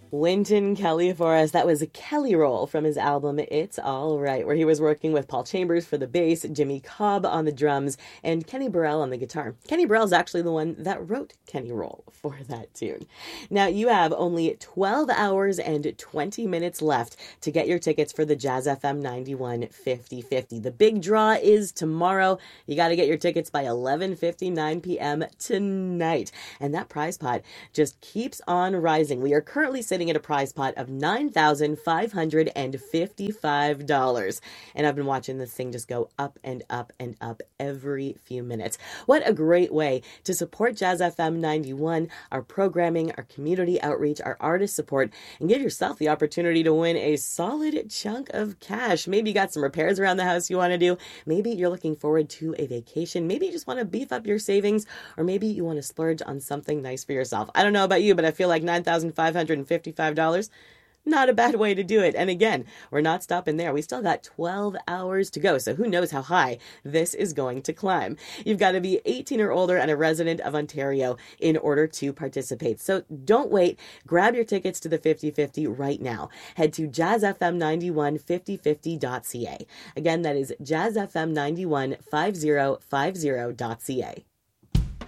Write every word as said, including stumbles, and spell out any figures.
Wynton Kelly for us. That was a Kelly Roll from his album It's All Right, where he was working with Paul Chambers for the bass, Jimmy Cobb on the drums, and Kenny Burrell on the guitar. Kenny Burrell's actually the one that wrote Kenny Roll for that tune. Now, you have only twelve hours and twenty minutes left to get your tickets for the Jazz F M ninety-one fifty fifty. The big draw is tomorrow. You got to get your tickets by eleven fifty-nine p.m. tonight. And that prize pot just keeps on rising. We are currently sitting at a prize pot of nine thousand five hundred fifty-five dollars. And I've been watching this thing just go up and up and up every few minutes. What a great way to support Jazz F M ninety-one, our programming, our community outreach, our artist support, and give yourself the opportunity to win a solid chunk of cash. Maybe you got some repairs around the house you want to do. Maybe you're looking forward to a vacation. Maybe you just want to beef up your savings, or maybe you want to splurge on something nice for yourself. I don't know about you, but I feel like nine thousand five hundred fifty-five dollars, not a bad way to do it. And again, we're not stopping there. We still got twelve hours to go, so who knows how high this is going to climb. You've got to be eighteen or older and a resident of Ontario in order to participate. So don't wait. Grab your tickets to the fifty fifty right now. Head to jazz f m nine one fifty fifty dot c a. Again, that is jazz f m nine one fifty fifty dot c a.